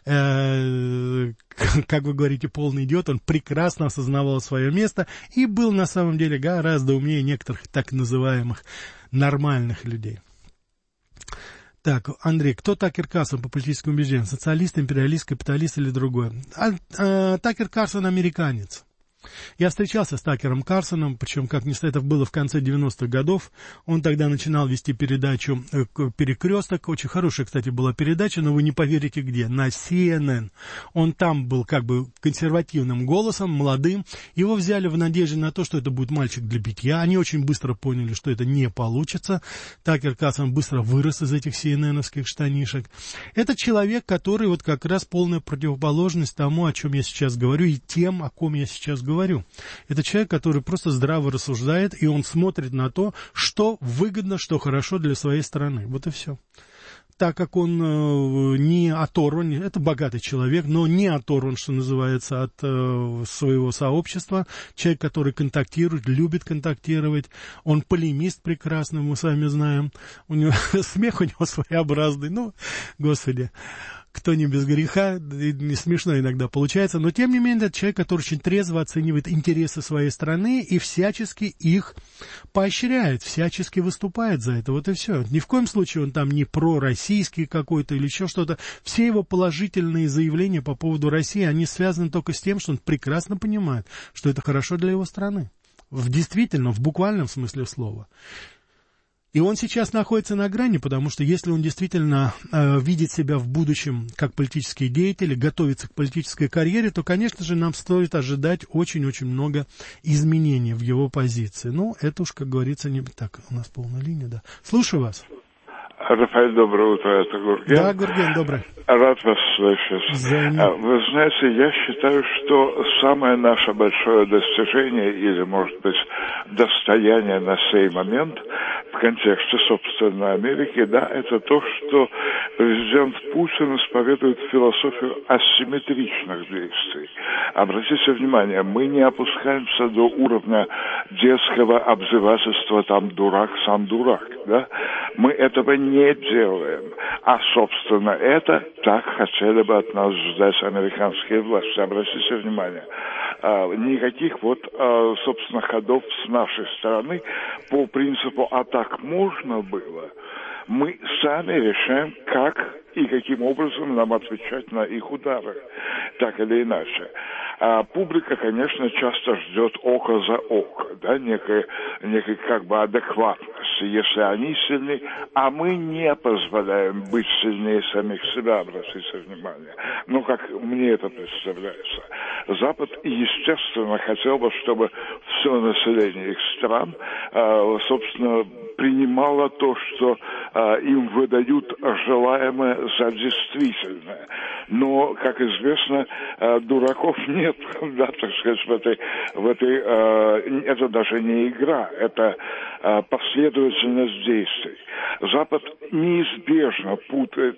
как вы говорите, полный идиот, он прекрасно осознавал свое место и был на самом деле гораздо умнее некоторых так называемых нормальных людей. Так, Андрей, кто Такер Карлсон по политическому убеждению? Социалист, империалист, капиталист или другое? Такер Карлсон американец. Я встречался с Такером Карлсоном, причем, как ни странно, это было в конце 90-х годов. Он тогда начинал вести передачу «Перекресток». Очень хорошая, кстати, была передача, но вы не поверите где. На CNN. Он там был как бы консервативным голосом, молодым. Его взяли в надежде на то, что это будет мальчик для битья. Они очень быстро поняли, что это не получится. Такер Карлсон быстро вырос из этих CNN-овских штанишек. Это человек, который вот как раз полная противоположность тому, о чем я сейчас говорю, и тем, о ком я сейчас говорю. Это человек, который просто здраво рассуждает, и он смотрит на то, что выгодно, что хорошо для своей страны. Вот и все. Так как он не оторван, это богатый человек, но не оторван, что называется, от своего сообщества. Человек, который контактирует, любит контактировать. Он полемист прекрасный, мы с вами знаем. У него смех у него своеобразный. Ну, господи. Кто не без греха, не смешно иногда получается, но тем не менее это человек, который очень трезво оценивает интересы своей страны и всячески их поощряет, всячески выступает за это, вот и все. Ни в коем случае он там не пророссийский какой-то или еще что-то. Все его положительные заявления по поводу России, они связаны только с тем, что он прекрасно понимает, что это хорошо для его страны. Действительно, в буквальном смысле слова. И он сейчас находится на грани, потому что если он действительно видит себя в будущем как политический деятель, готовится к политической карьере, то, конечно же, нам стоит ожидать очень-очень много изменений в его позиции. Ну, это уж, как говорится, не... Так, у нас полная линия, да. Слушаю вас. Рафаэль, доброе утро, это Гурген. Да, Гурген, доброе. Рад вас слышать. Вы знаете, я считаю, что самое наше большое достижение, или, может быть, достояние на сей момент в контексте, собственно, Америки, да, это то, что президент Путин исповедует философию асимметричных действий. Обратите внимание, мы не опускаемся до уровня детского обзывательства «там дурак, сам дурак», да? Мы этого не делаем. А, собственно, это так хотели бы от нас ждать американские власти. Обратите внимание, никаких вот, собственно, ходов с нашей стороны по принципу «а так можно было». Мы сами решаем, как и каким образом нам отвечать на их удары, так или иначе. А публика, конечно, часто ждет око за око, да, некой как бы адекватности, если они сильны, а мы не позволяем быть сильнее самих себя, обратите внимание. Ну, как мне это представляется. Запад, естественно, хотел бы, чтобы все население их стран, собственно, принимало то, что им выдают желаемое за действительное. Но, как известно, дураков нет, да, так сказать, в этой это даже не игра, это последовательность действий. Запад неизбежно путает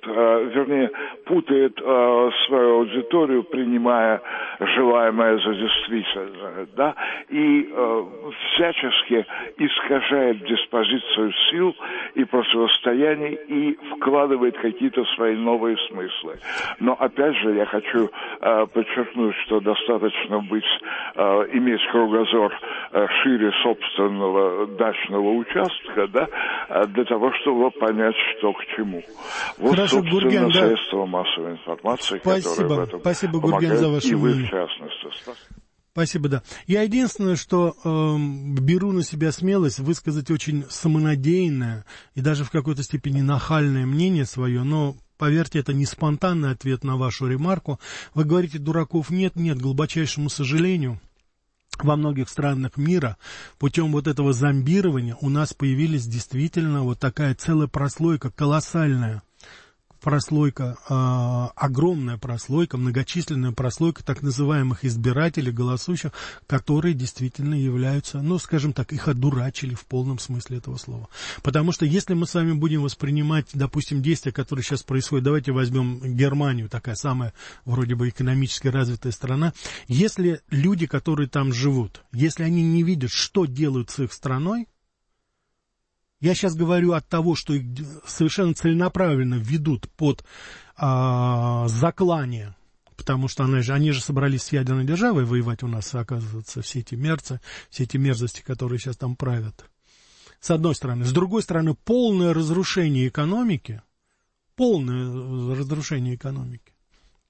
свою аудиторию, принимая желаемое за действительное, да, и всячески искажает диспозицию сил и противостояний и вкладывает какие-то свои новые смыслы. Но опять же я хочу подчеркнуть, что достаточно иметь кругозор шире собственного дачного участка, да, для того, чтобы понять, что к чему. Вот, хорошо, собственно, Гурген, средства массовой информации, которые в этом спасибо, помогают, Гурген, за ваше и вы мнение. в частности. Спасибо, да. Я единственное, что беру на себя смелость высказать очень самонадеянное и даже в какой-то степени нахальное мнение свое, но, поверьте, это не спонтанный ответ на вашу ремарку. Вы говорите, дураков нет, к глубочайшему сожалению. Во многих странах мира путем вот этого зомбирования у нас появилась действительно вот такая целая прослойка, колоссальная прослойка, огромная прослойка, многочисленная прослойка так называемых избирателей, голосующих, которые действительно являются, ну, скажем так, их одурачили в полном смысле этого слова. Потому что если мы с вами будем воспринимать, допустим, действия, которые сейчас происходят, давайте возьмем Германию, такая самая вроде бы экономически развитая страна, если люди, которые там живут, если они не видят, что делают с их страной, я сейчас говорю от того, что их совершенно целенаправленно ведут под заклание, потому что они же собрались с ядерной державой воевать у нас, оказывается, все эти мерзости, которые сейчас там правят. С одной стороны. С другой стороны, полное разрушение экономики.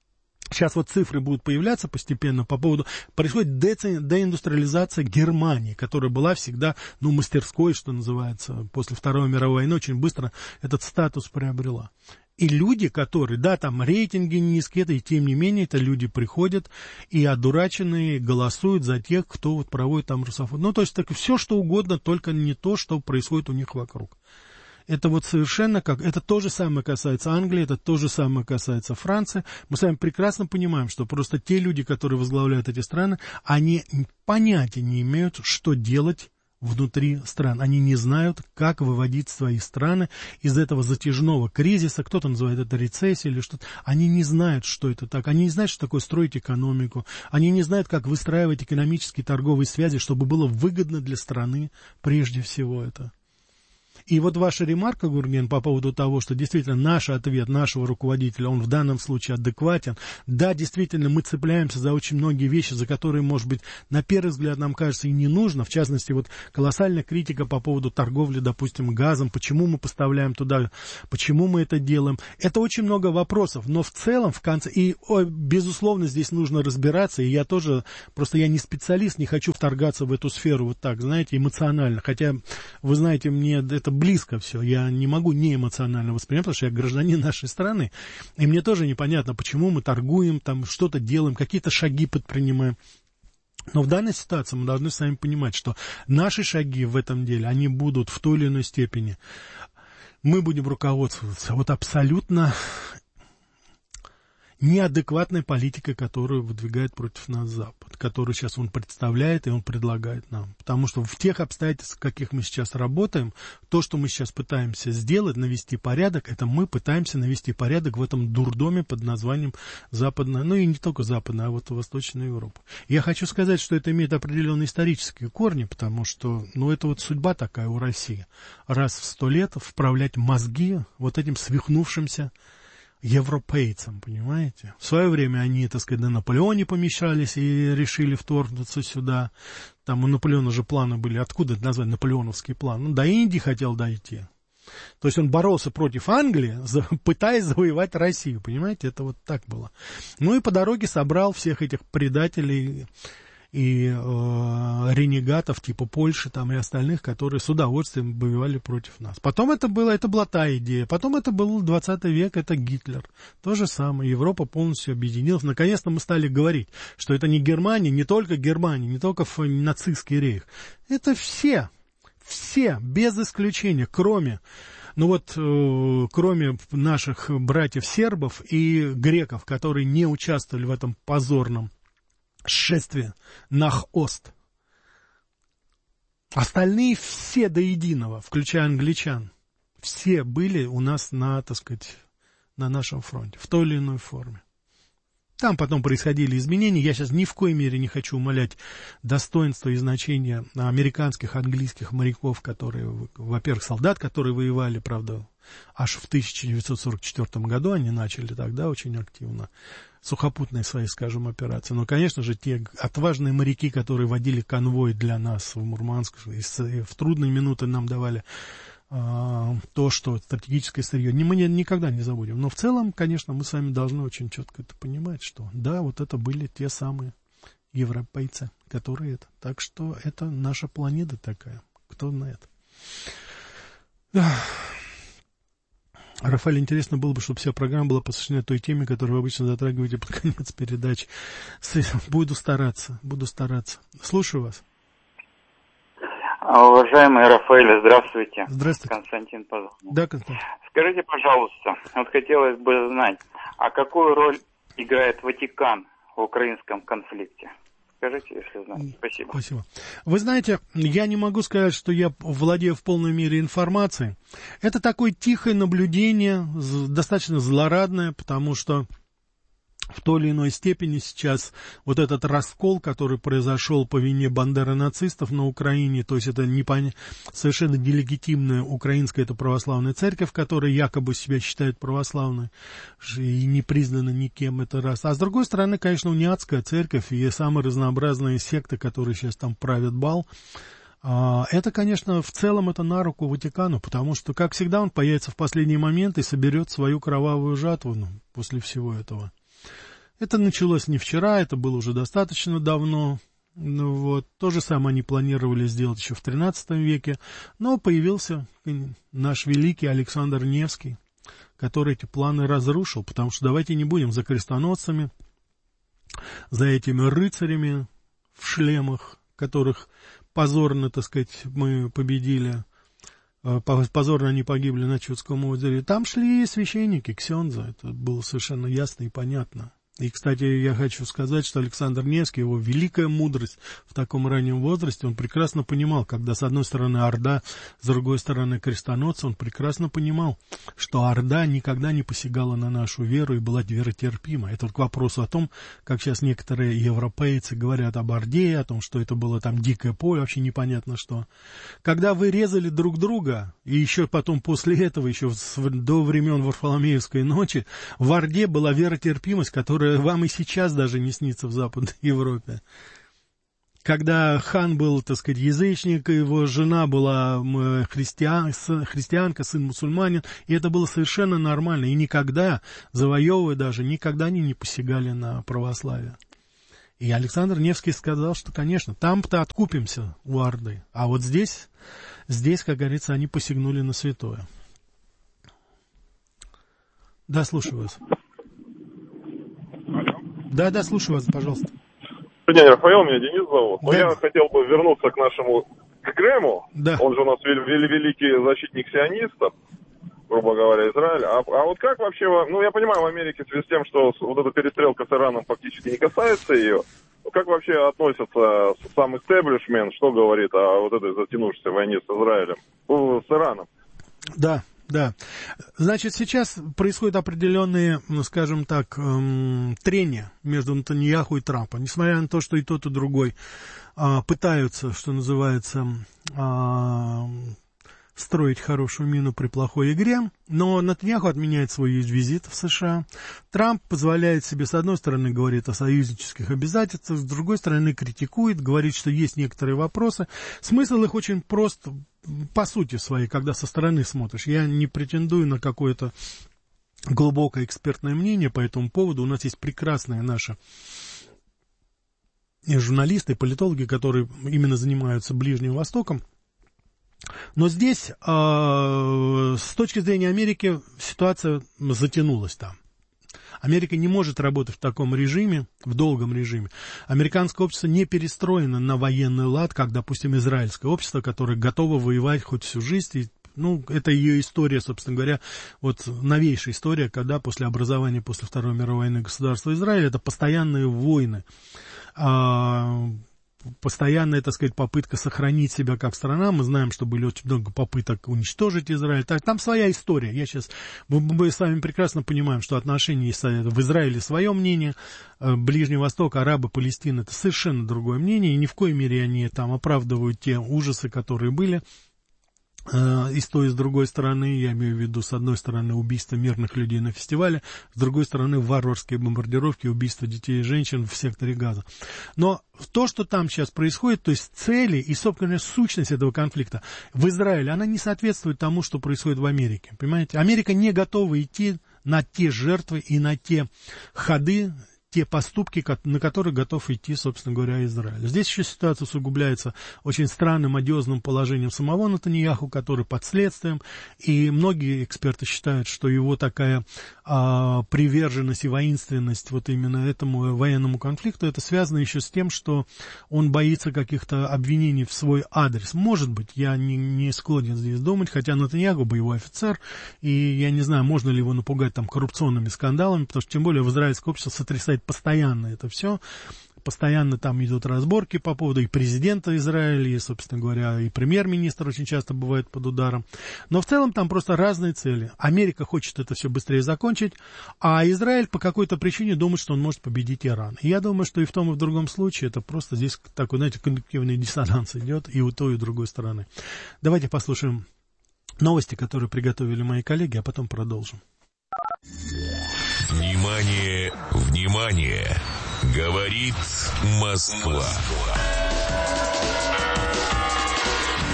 Сейчас вот цифры будут появляться постепенно по поводу... Происходит деиндустриализация Германии, которая была всегда, мастерской, что называется, после Второй мировой войны, очень быстро этот статус приобрела. И люди, которые, да, там рейтинги низкие, и тем не менее, это люди приходят и одураченные голосуют за тех, кто вот проводит там русофон. То есть так, все что угодно, только не то, что происходит у них вокруг. Это вот совершенно это то же самое касается Англии, это то же самое касается Франции. Мы с вами прекрасно понимаем, что просто те люди, которые возглавляют эти страны, они понятия не имеют, что делать внутри стран. Они не знают, как выводить свои страны из этого затяжного кризиса. Кто-то называет это рецессией или что-то. Они не знают, что это так. Они не знают, что такое строить экономику. Они не знают, как выстраивать экономические торговые связи, чтобы было выгодно для страны прежде всего это. И вот ваша ремарка, Гурген, по поводу того, что действительно наш ответ, нашего руководителя, он в данном случае адекватен. Да, действительно, мы цепляемся за очень многие вещи, за которые, может быть, на первый взгляд нам кажется и не нужно. В частности, вот колоссальная критика по поводу торговли, допустим, газом, почему мы поставляем туда, почему мы это делаем. Это очень много вопросов, но в целом, в конце, безусловно, здесь нужно разбираться, и я тоже, просто я не специалист, не хочу вторгаться в эту сферу вот так, знаете, эмоционально. Хотя, вы знаете, мне это близко все, я не могу не эмоционально воспринимать, потому что я гражданин нашей страны, и мне тоже непонятно, почему мы торгуем, там что-то делаем, какие-то шаги предпринимаем. Но в данной ситуации мы должны сами понимать, что наши шаги в этом деле, они будут в той или иной степени, мы будем руководствоваться вот абсолютно неадекватной политикой, которую выдвигает против нас Запад, которую сейчас он представляет и он предлагает нам. Потому что в тех обстоятельствах, в каких мы сейчас работаем, то, что мы сейчас пытаемся сделать, навести порядок, это мы пытаемся навести порядок в этом дурдоме под названием Западная, и не только Западная, а вот Восточная Европа. Я хочу сказать, что это имеет определенные исторические корни, потому что, это вот судьба такая у России. Раз в 100 лет вправлять мозги вот этим свихнувшимся европейцам, понимаете? В свое время они, так сказать, на Наполеоне помещались и решили вторгнуться сюда. Там у Наполеона же планы были. Откуда это назвать наполеоновский план? До Индии хотел дойти. То есть он боролся против Англии, пытаясь завоевать Россию, понимаете? Это вот так было. И по дороге собрал всех этих предателей и ренегатов типа Польши там, и остальных, которые с удовольствием воевали против нас. Потом это была та идея. Потом это был 20 век, это Гитлер. То же самое. Европа полностью объединилась. Наконец-то мы стали говорить, что это не Германия, не только нацистский рейх. Это все, без исключения, кроме наших братьев-сербов и греков, которые не участвовали в этом позорном шествие Нах-Ост. Остальные все до единого, включая англичан, все были у нас на нашем фронте, в той или иной форме. Там потом происходили изменения. Я сейчас ни в коей мере не хочу умалять достоинство и значение американских, английских моряков, которые, во-первых, солдат, которые воевали, правда, аж в 1944 году они начали тогда очень активно сухопутные свои, скажем, операции. Но, конечно же, те отважные моряки, которые водили конвой для нас в Мурманск, и в трудные минуты нам давали то, что стратегическое сырье, мы никогда не забудем. Но в целом, конечно, мы с вами должны очень четко это понимать, что да, вот это были те самые европейцы, которые это. Так что это наша планета такая. Кто знает. Рафаэль, интересно было бы, чтобы вся программа была посвящена той теме, которую вы обычно затрагиваете под конец передачи. Буду стараться. Слушаю вас. Уважаемый Рафаэль, здравствуйте. Здравствуйте. Константин позвонил. Да, Константин. Скажите, пожалуйста, хотелось бы знать, а какую роль играет Ватикан в украинском конфликте? Скажите, если знаете. Спасибо. Спасибо. Вы знаете, я не могу сказать, что я владею в полной мере информацией. Это такое тихое наблюдение, достаточно злорадное, потому что в той или иной степени сейчас вот этот раскол, который произошел по вине бандеро-нацистов на Украине, то есть это совершенно нелегитимная украинская это православная церковь, которая якобы себя считает православной и не признана никем, это раз. А с другой стороны, конечно, униатская церковь и самые разнообразные секты, которые сейчас там правят бал. Это, конечно, в целом это на руку Ватикану, потому что, как всегда, он появится в последний момент и соберет свою кровавую жатву после всего этого. Это началось не вчера, это было уже достаточно давно. Ну, вот. То же самое они планировали сделать еще в XIII веке, но появился наш великий Александр Невский, который эти планы разрушил, потому что давайте не будем за крестоносцами, за этими рыцарями в шлемах, которых позорно, так сказать, мы победили, позорно они погибли на Чудском озере. Там шли священники, ксензы, это было совершенно ясно и понятно. И, кстати, я хочу сказать, что Александр Невский, его великая мудрость в таком раннем возрасте, он прекрасно понимал, когда с одной стороны Орда, с другой стороны крестоносцы, он прекрасно понимал, что Орда никогда не посягала на нашу веру и была веротерпима. Это к вопросу о том, как сейчас некоторые европейцы говорят об Орде, о том, что это было там дикое поле, вообще непонятно что. Когда вы резали друг друга, и еще потом после этого, еще до времен Варфоломеевской ночи, в Орде была веротерпимость, которая вам и сейчас даже не снится в Западной Европе. Когда хан был, так сказать, язычник, его жена была христианка, сын мусульманин, и это было совершенно нормально. И никогда, завоевывая даже, никогда они не посягали на православие. И Александр Невский сказал, что, конечно, там-то откупимся у Орды, а вот здесь, как говорится, они посягнули на святое. Да, слушаю вас. Да, слушаю вас, пожалуйста. Добрый день, Рафаэл, меня Денис зовут. Да. Я хотел бы вернуться к нашему Грэму. Да. Он же у нас великий защитник сионистов, грубо говоря, Израиль. А вот как вообще, ну я понимаю, в Америке в связи с тем, что вот эта перестрелка с Ираном фактически не касается ее, как вообще относится сам истеблишмент, что говорит о вот этой затянувшейся войне с Израилем, с Ираном? Да. Значит, сейчас происходят определенные, скажем так, трения между Нетаньяху и Трампом. Несмотря на то, что и тот, и другой пытаются, что называется, строить хорошую мину при плохой игре, но Нетаньяху отменяет свой визит в США. Трамп позволяет себе, с одной стороны, говорит о союзнических обязательствах, с другой стороны, критикует, говорит, что есть некоторые вопросы. Смысл их очень прост, по сути своей, когда со стороны смотришь. Я не претендую на какое-то глубокое экспертное мнение по этому поводу. У нас есть прекрасные наши журналисты, политологи, которые именно занимаются Ближним Востоком. Но здесь, с точки зрения Америки, ситуация затянулась там. Америка не может работать в таком режиме, в долгом режиме. Американское общество не перестроено на военный лад, как, допустим, израильское общество, которое готово воевать хоть всю жизнь. И, это ее история, собственно говоря, вот новейшая история, когда после образования, после Второй мировой войны государства Израиль, это постоянные войны. Постоянная, так сказать, попытка сохранить себя как страна. Мы знаем, что были очень много попыток уничтожить Израиль. Там своя история. Мы с вами прекрасно понимаем, что отношения в Израиле свое мнение. Ближний Восток, арабы, Палестина — это совершенно другое мнение. И ни в коей мере они там оправдывают те ужасы, которые были. И с той, и с другой стороны, я имею в виду, с одной стороны, убийство мирных людей на фестивале, с другой стороны, варварские бомбардировки, убийство детей и женщин в секторе Газа. Но то, что там сейчас происходит, то есть цели и, собственно, сущность этого конфликта в Израиле, она не соответствует тому, что происходит в Америке. Понимаете? Америка не готова идти на те жертвы и на те ходы, те поступки, на которые готов идти, собственно говоря, Израиль. Здесь еще ситуация усугубляется очень странным, одиозным положением самого Нетаньяху, который под следствием, и многие эксперты считают, что его такая приверженность и воинственность вот именно этому военному конфликту, это связано еще с тем, что он боится каких-то обвинений в свой адрес. Может быть, я не склонен здесь думать, хотя Нетаньяху боевой офицер, и я не знаю, можно ли его напугать там коррупционными скандалами, потому что тем более в израильское общество сотрясает постоянно это все, постоянно там идут разборки по поводу и президента Израиля, и, собственно говоря, и премьер-министр очень часто бывает под ударом. Но в целом там просто разные цели. Америка хочет это все быстрее закончить, а Израиль по какой-то причине думает, что он может победить Иран. И я думаю, что и в том, и в другом случае это просто здесь такой, знаете, коллективный диссонанс идет и у той, и у другой стороны. Давайте послушаем новости, которые приготовили мои коллеги, а потом продолжим. Внимание, внимание! Говорит Москва.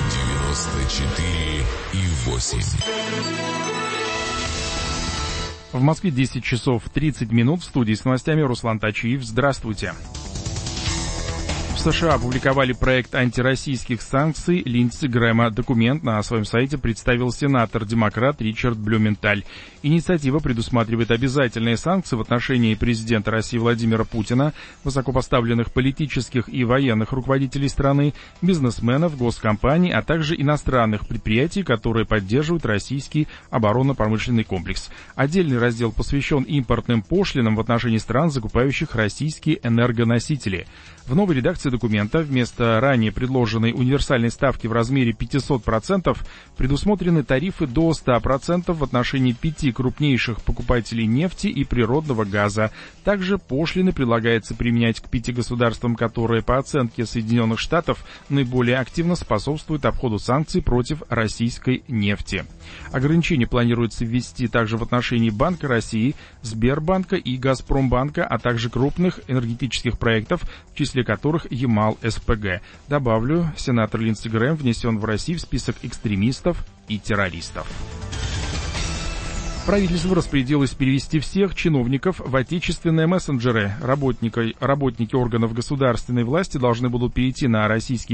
94,8. В Москве 10 часов 30 минут. В студии с новостями Руслан Тачиев. Здравствуйте. В США опубликовали проект антироссийских санкций Линдси Грэма. Документ на своем сайте представил сенатор-демократ Ричард Блюменталь. Инициатива предусматривает обязательные санкции в отношении президента России Владимира Путина, высокопоставленных политических и военных руководителей страны, бизнесменов, госкомпаний, а также иностранных предприятий, которые поддерживают российский оборонно-промышленный комплекс. Отдельный раздел посвящен импортным пошлинам в отношении стран, закупающих российские энергоносители. В новой редакции документа вместо ранее предложенной универсальной ставки в размере 500% предусмотрены тарифы до 100% в отношении 5 крупнейших покупателей нефти и природного газа. Также пошлины предлагается применять к 5 государствам, которые, по оценке Соединенных Штатов, наиболее активно способствуют обходу санкций против российской нефти. Ограничения планируется ввести также в отношении Банка России, Сбербанка и Газпромбанка, а также крупных энергетических проектов, в числе которых Ямал-СПГ. Добавлю, сенатор Линдси Грэм внесен в Россию в список экстремистов и террористов. Правительство распорядилось перевести всех чиновников в отечественные мессенджеры. Работники органов государственной власти должны будут перейти на российский